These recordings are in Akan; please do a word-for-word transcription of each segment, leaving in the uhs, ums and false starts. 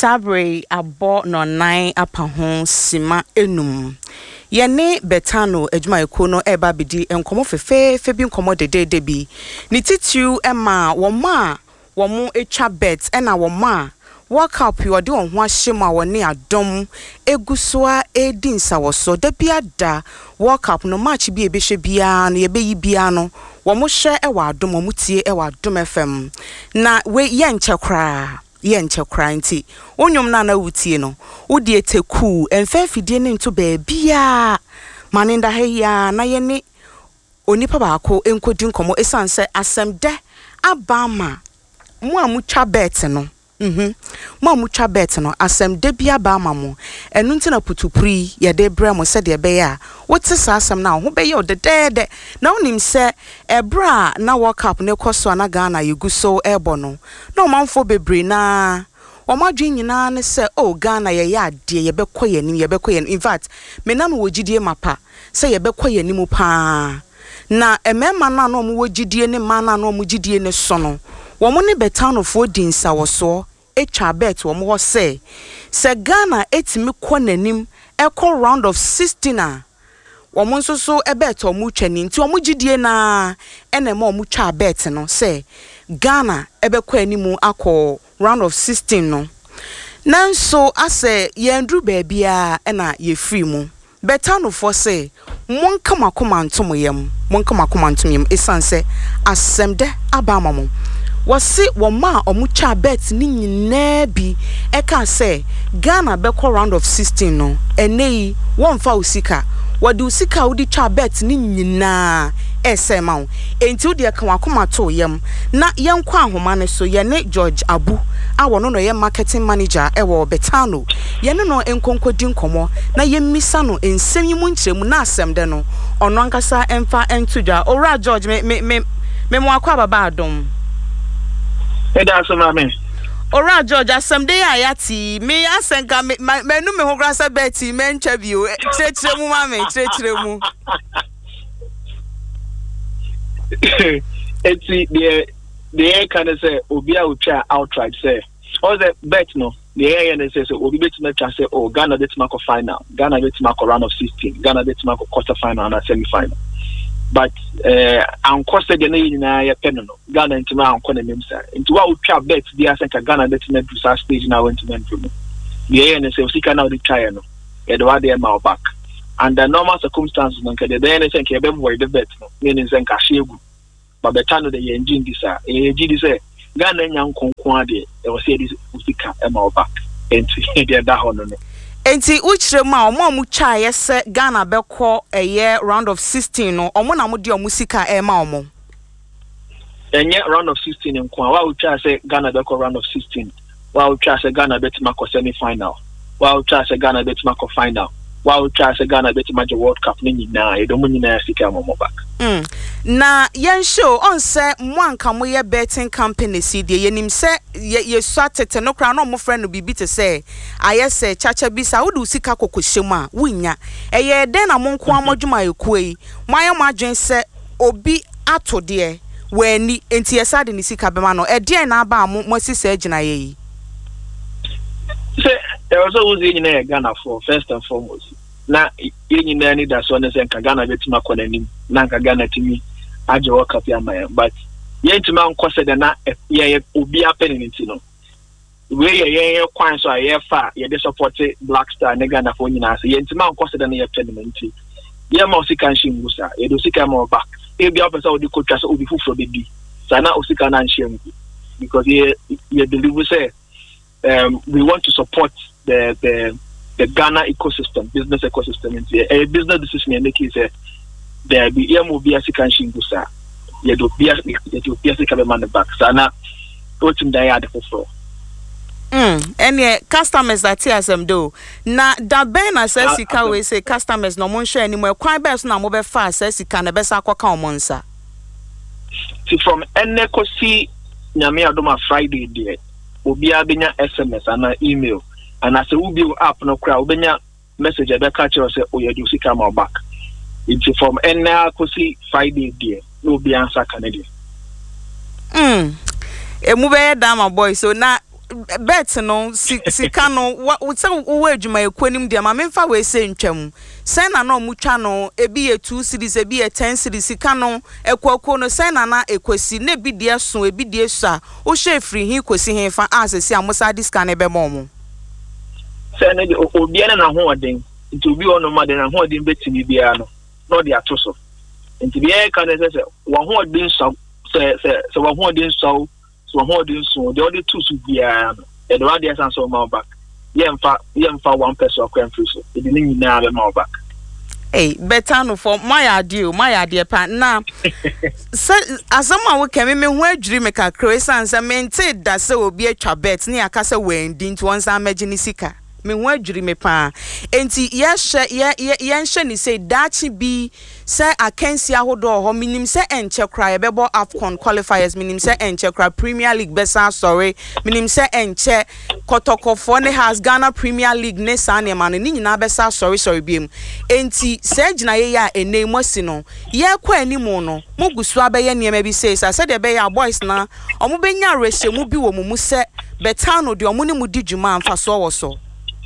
Sabre abo no nine apahon sima enum. Yene betano ejuma ekono eba bidi enkomo fefe febi nkomo dede debi. Ni titiu ema woma womo etwa bet ena woma work up you ode on ho ahyema woni adom egusoa edinsa woso da bia da work up no match bi ebehwe bia no yebeyi bia no womo hye ewa adom womo tie ewa adom F M na we ye nchekra ye nchekra nti onyom na na wutie no wodi eteku emfa fidie ne nto ba bia maninda heya na ye ne onipa baako enkodi nkomo esanse asemde abama mo amutwa bet no mhm mo amutwa bet no asemde bia ba amamo enu nti na putupuri ye de bra mo se de be ya wote sa asem na ho be ye odedede na onim se ebra na work up ne koso na Ghana yeguso ebo no na omanfo bebre na omadwe nyina ne se o Ghana ye ya ade ye bekọ ye nim ye bekọ ye in fact me na mo wogidie mapa se ye bekọ ye nim pa na emema na no mo wogidie ne ma na no mo gidie ne so no womo ne betano fo dinsa woso etwa bet womo ho se se Ghana etimi kọ nanim ekọ round of sixteen a womo nso so ebet omo twani nti omo gidie na ene ma omo twa bet no se Ghana ebekọ animu akọ round of sixteen no nanso ase yendru baabia ena ye free mu betano fo se monka makoma ntom yem monka makoma ntom yem esanse asemde abamamo wasi woma omucha bet ni nyina bi eka se Ghana beko round of sixteen no enei wonfa usika wadi usika udi cha bet ni nyina ese mawo enti udi aka wakoma to yem na yenkwa ahoma ne so ye ne George Abu awono no ye marketing manager ewo Betano ye ne no enkonkodi nkomo na ye mmisa no ensem yimu nkyeremu na asemde no ono ankasa emfa entudwa ora George me me me me mo akwa baba adom Eda asema me. Ora George asemde ya yati me asenka me menu me ho grasa beti me ntwabio chechire mu ma me chechire mu. Eti the the kind say obi a utwa outright say all the bet no the area say say obi bet me twa say oh Ghana bet ma ko final Ghana bet ma ko round of sixteen Ghana bet ma ko quarter final and semi final. But uh anko se de na yina ya pen no Ghana ntima anko na memsa nti wa utwa bet dia senka Ghana bet na do sa stage na went to do the na say usika na the try no e do ade ma back and the normal circumstances no ke de na senka e be boy the bet no meaning senka shegu but Betano the engine this ah e gidi say Ghana nya nkonkon ade e wo say this usika e ma back enti de da ho no no enti uchire ma omo mu cha yese Ghana beko eye round of sixteen no omo na mo de omo sika e ma omo enye round of sixteen nko wa ucha say Ghana beko round of sixteen wa ucha say Ghana betima ko semi final wa ucha say Ghana betima ko final wa ucha say Ghana betima je World Cup ni nyina e do mu nyina sika mo back mm na yen show on say mwanka mo ye betting company si de yenim say ye swatete no kra no mo friend no bibi te say aye say chacha bi sa wo du sika kokohyem a wunya eye den na mo nko amodwuma ekuei mo aye mo adwen say obi ato de wani enti yesa de ni sika bema no e de na aba mo mo sisa agina ye say there was always nyina Ghana for first and foremost na nyina ni da so ne say Ghana betima ko nanim na Ghana timi aje World Cup ya my but yentima nkose de na ye obi apenenti no we ye ye kwan so ye fa ye de support Black Star ne Ghana for nyina so yentima nkose de na ye penenti ye ma osika nshingusa ye do sika ma back e bia person odi kotwa so obi fufuro bebi sana osika na nshingu because ye ye believe say um we want to support the the the Ghana ecosystem business ecosystem into a business decision you make is there be here mo bia sika nshingusa ye do bia ye do bia sika be man back sana otim dan ya de foforo mm any customers that here some do na da ben na say sika we say customers no mo nhwe ani mo kwan be so na mo be fa say sika na be sa akoka o monsa see from enekosi nyame adoma Friday there obi abenya S M S and email and as a ubi app no kra obenya message e be catch you say oh you do sika ma back it's from enekosi Friday there no be answer Canada mm e mu be da my boy so na bet no sika no what say wo adwuma ekwanim de ma memfa we se ntwam sen na no mutwa no ebi ye two series ebi ye ten series sika no ekwako no sen na na ekwasi na ebi de so ebi de so a wo hwe free hin kwasi hin fa asese amosa diska na be momo sen na obi na na ho oden nti obi ono ma de na ho oden betimi bia no no de atoso nti bia ka na se wo ho oden so se se se wo ho oden so so ho oden so de odi two su bia no e do ade san so ma back yemfa yemfa one person akwan free so e di ni nyina be ma back. Hey, better no for my idea, my idea pa na. So asama we kemi me ho adwiri me kakra san se mente da se obi atwa bet ne akasa wendi nti won san magini sika. Me ho adwiri me pa. Enti ye hye ye ye nhye ni say dachi bi se akansi ahodo ho minim se enche kra ye bebo AFCON qualifiers minim se enche kra Premier League besa sorry minim se enche kotokofo ne has Ghana Premier League ne san e ma no ni nyina besa sorry sorry biem enti se gina ye ya enemu asi no ye kwa animu no mo gusu abaye niema bi say sa se de be ya boys na omo benya rehye bi wo mu se betano de omo ne mu di djuma amfa so wo so.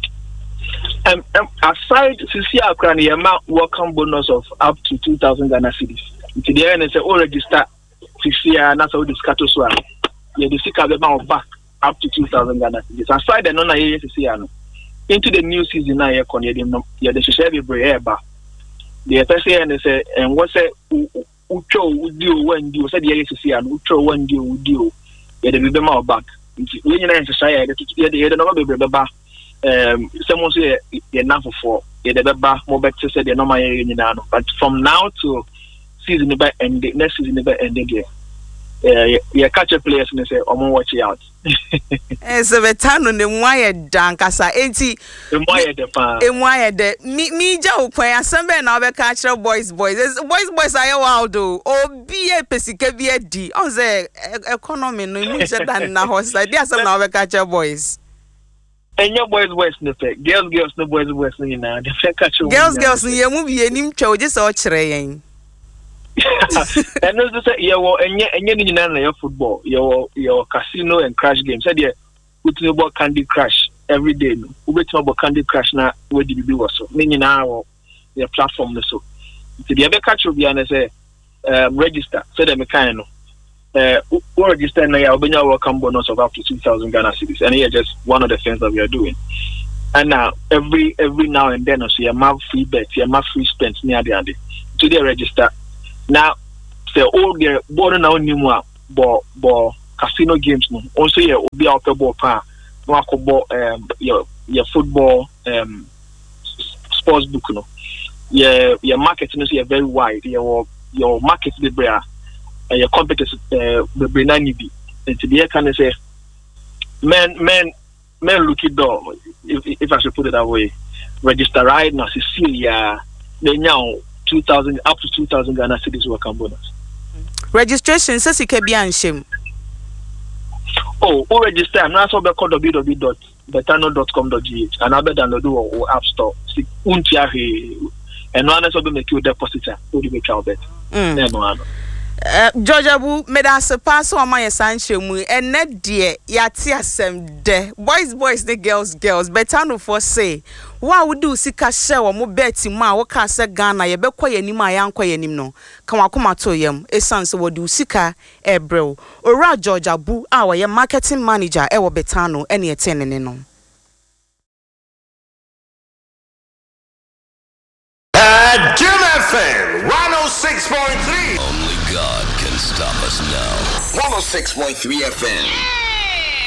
Um, um, aside Sisi Akrani, Yama welcome bonus of up to two thousand Ghana cedis. Into the end, say, oh, register Sisi, and that's how this cattle swam. Yeah, the Sika Bema back up to two thousand Ghana cedis. Aside the non I Sisi, into the new season, now you're con, you're the Shishabi Breba. The F S A and they say, and what's it, Ucho would do when you said the Sisi, and Ucho when you would do, you're the Bema back. When you're not in society, you're the number Beba. Um, someone say enough for the beba more better said the normal area, but from now to season by end next season by end again. Uh, yeah, catch a players and say, "I'm gonna watch you out." It's a betano ne wire dankasa enti the wire the fan e wire de mi mi ja okwan asembe na we catch boys boys boys boys are wild o obi e pesika bi adi on say economy no mu je dan na hosta dia asem na we catch boys. And your boys boys no fake. Girls girls no boys boys no na. The fake catch you. Girls girls no ye mu bi enim twa oje se o kire yen. And no say you wo enye enye ni nyina na your football. Your your casino and crash games. Said you put about Candy Crush every day no. We bet about Candy Crush na we di bi was so. Ni nyina wo your platform no so. Ti be catch you bi na say um register. Say dem kind no. Uh, we register now. You'll be welcome bonus of up to two thousand Ghana cedis, and here just one of the things that we are doing. And now every every now and then, so you have free bets, you have free spends near the end. To the register now, say all the born now new one, but but casino games no. Also, you will be out the ball pan, no um your your football um sports book no. Your your marketing is very wide. Your your market is very. And your competence, uh, the Brenani be, and to be a kind of say, men, men, men look it down. If, if I should put it that way, register right now, Cecilia, they now two thousand up to two thousand Ghana cedis welcome bonus. Registration says it can be shame. Oh, oh, register. I'm not so be called w w w dot betano dot com dot g h and I'll be download or app store. See, untia he, and one is also make you depositor. Who do you make out bet? No, no. Uh, Georgia Bu made us a pass on my sanction and net dear yati asem de boys boys the girls girls betano for say why would do sika share or mo beti ma waka se Ghana ye be kwa yanim a yankwa yanim no kan wakoma to yam essence wo do sika ebrel ora Georgia Bu a ye marketing manager e wo betano ene etenene no at Jim F M one oh six point three. Only God can stop us now. one oh six point three F M.